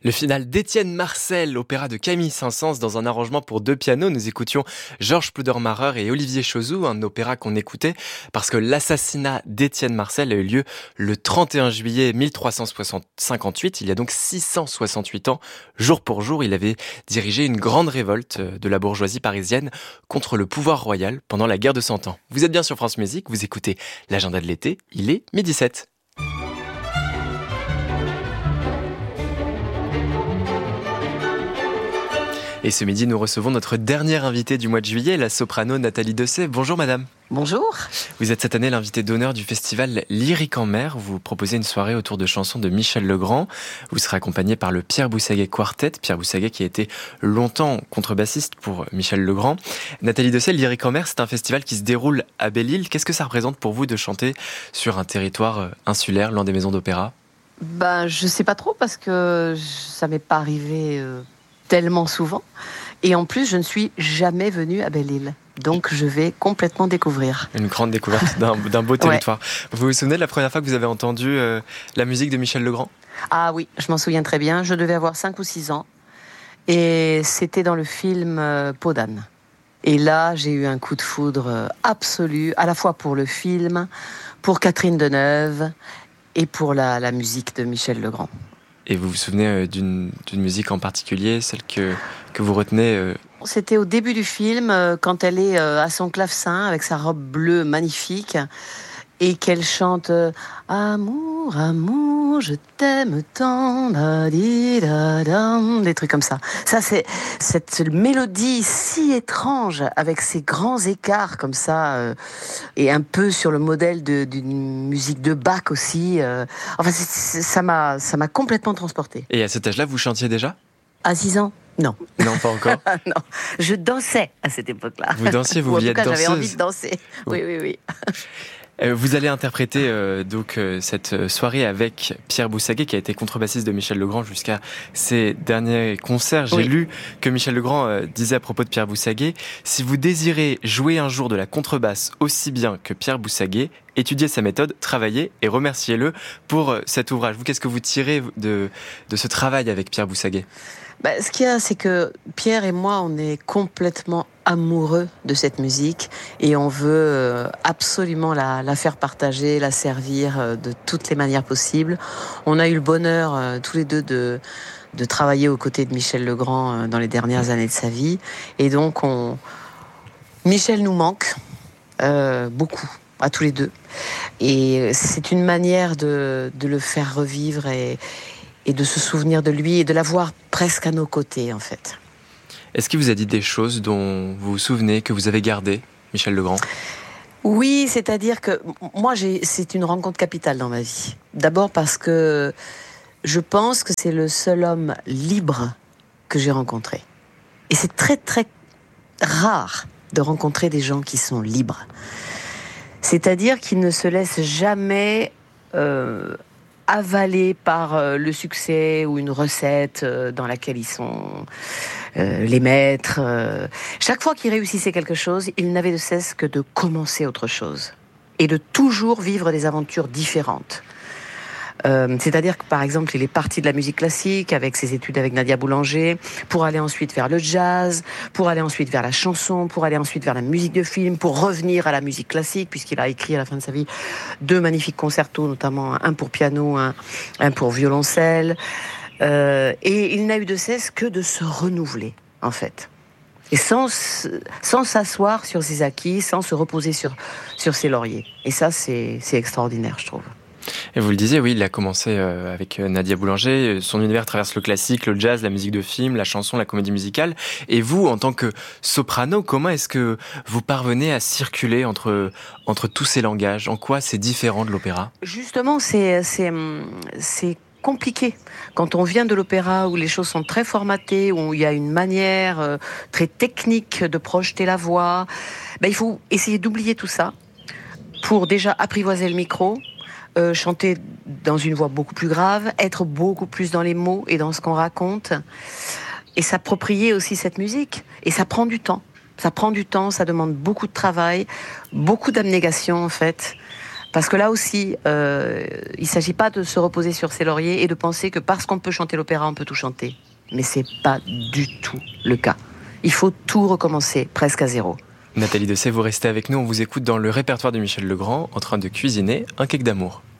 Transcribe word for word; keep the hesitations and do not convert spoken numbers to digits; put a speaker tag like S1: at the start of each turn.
S1: Le final d'Étienne Marcel, opéra de Camille Saint-Saëns dans un arrangement pour deux pianos. Nous écoutions Georges Pludermacher et Olivier Chauzoux, un opéra qu'on écoutait parce que l'assassinat d'Étienne Marcel a eu lieu le trente et un juillet mille trois cent cinquante-huit. Il y a donc six cent soixante-huit ans, jour pour jour, il avait dirigé une grande révolte de la bourgeoisie parisienne contre le pouvoir royal pendant la guerre de Cent Ans. Vous êtes bien sur France Musique, vous écoutez l'agenda de l'été, il est midi sept. Et ce midi, nous recevons notre dernière invitée du mois de juillet, la soprano Nathalie Dessay. Bonjour madame.
S2: Bonjour.
S1: Vous êtes cette année l'invitée d'honneur du festival Lyrique en mer. Vous proposez une soirée autour de chansons de Michel Legrand. Vous serez accompagnée par le Pierre Boussaguet Quartet. Pierre Boussaguet qui a été longtemps contrebassiste pour Michel Legrand. Nathalie Dessay, Lyrique en mer, c'est un festival qui se déroule à Belle-Île. Qu'est-ce que ça représente pour vous de chanter sur un territoire insulaire, loin des maisons d'opéra ?
S2: Ben, je sais pas trop parce que ça m'est pas arrivé... Euh... tellement souvent. Et en plus, je ne suis jamais venue à Belle-Île. Donc, je vais complètement découvrir.
S1: Une grande découverte d'un, d'un beau territoire. Ouais. Vous vous souvenez de la première fois que vous avez entendu euh, la musique de Michel Legrand ?
S2: Ah oui, je m'en souviens très bien. Je devais avoir cinq ou six ans. Et c'était dans le film euh, Peau d'âne. Et là, j'ai eu un coup de foudre absolu, à la fois pour le film, pour Catherine Deneuve et pour la, la musique de Michel Legrand.
S1: Et vous vous souvenez d'une, d'une musique en particulier, celle que, que vous retenez euh...
S2: C'était au début du film, quand elle est à son clavecin, avec sa robe bleue magnifique, et qu'elle chante « Amour, amour, je t'aime tant, da di da dam », des trucs comme ça. Ça, c'est cette mélodie si étrange, avec ces grands écarts comme ça, euh, et un peu sur le modèle de, d'une musique de Bach aussi. Euh, enfin, c'est, c'est, ça m'a, ça m'a complètement transportée.
S1: Et à cet âge-là, vous chantiez déjà ?
S2: À six ans ? Non.
S1: Non, pas encore.
S2: Non, je dansais à cette époque-là.
S1: Vous dansiez, vous vouliez être danseuse ?
S2: J'avais envie de danser. Oui, oui, oui.
S1: Vous allez interpréter euh, donc euh, cette soirée avec Pierre Boussaguet qui a été contrebassiste de Michel Legrand jusqu'à ses derniers concerts. J'ai oui. lu que Michel Legrand euh, disait à propos de Pierre Boussaguet: si vous désirez jouer un jour de la contrebasse aussi bien que Pierre Boussaguet, étudiez sa méthode, travaillez et remerciez-le pour euh, cet ouvrage. Vous, qu'est-ce que vous tirez de, de ce travail avec Pierre Boussaguet ?
S2: Bah, ce qu'il y a, c'est que Pierre et moi, on est complètement amoureux de cette musique et on veut absolument la, la faire partager, la servir de toutes les manières possibles. On a eu le bonheur, euh, tous les deux, de, de travailler aux côtés de Michel Legrand euh, dans les dernières années de sa vie. Et donc, on... Michel nous manque euh, beaucoup, à tous les deux. Et c'est une manière de, de le faire revivre et et de se souvenir de lui et de l'avoir presque à nos côtés, en fait.
S1: Est-ce qu'il vous a dit des choses dont vous vous souvenez, que vous avez gardées, Michel Legrand ?
S2: Oui, c'est-à-dire que moi, j'ai, c'est une rencontre capitale dans ma vie. D'abord parce que je pense que c'est le seul homme libre que j'ai rencontré. Et c'est très, très rare de rencontrer des gens qui sont libres. C'est-à-dire qu'ils ne se laissent jamais... Euh, avalés par le succès ou une recette dans laquelle ils sont euh, les maîtres. Chaque fois qu'ils réussissaient quelque chose, ils n'avaient de cesse que de commencer autre chose et de toujours vivre des aventures différentes. Euh, c'est-à-dire que, par exemple, il est parti de la musique classique avec ses études avec Nadia Boulanger, pour aller ensuite vers le jazz, pour aller ensuite vers la chanson, pour aller ensuite vers la musique de film, pour revenir à la musique classique, puisqu'il a écrit à la fin de sa vie deux magnifiques concertos, notamment un pour piano, un, un pour violoncelle. Euh, et il n'a eu de cesse que de se renouveler, en fait. Et sans, sans s'asseoir sur ses acquis, sans se reposer sur, sur ses lauriers. Et ça, c'est, c'est extraordinaire, je trouve.
S1: Et vous le disiez, oui, il a commencé avec Nadia Boulanger. Son univers traverse le classique, le jazz, la musique de film, la chanson, la comédie musicale. Et vous, en tant que soprano, comment est-ce que vous parvenez à circuler entre, entre tous ces langages ? En quoi c'est différent de l'opéra ?
S2: Justement, c'est, c'est, c'est compliqué. Quand on vient de l'opéra où les choses sont très formatées, où il y a une manière euh, très technique de projeter la voix, ben, il faut essayer d'oublier tout ça pour déjà apprivoiser le micro, Euh, chanter dans une voix beaucoup plus grave, être beaucoup plus dans les mots et dans ce qu'on raconte, et s'approprier aussi cette musique. Et ça prend du temps. Ça prend du temps, ça demande beaucoup de travail, beaucoup d'abnégation en fait. Parce que là aussi, euh, il ne s'agit pas de se reposer sur ses lauriers et de penser que parce qu'on peut chanter l'opéra, on peut tout chanter. Mais ce n'est pas du tout le cas. Il faut tout recommencer, presque à zéro.
S1: Nathalie Dessay, vous restez avec nous, on vous écoute dans le répertoire de Michel Legrand, en train de cuisiner un cake d'amour.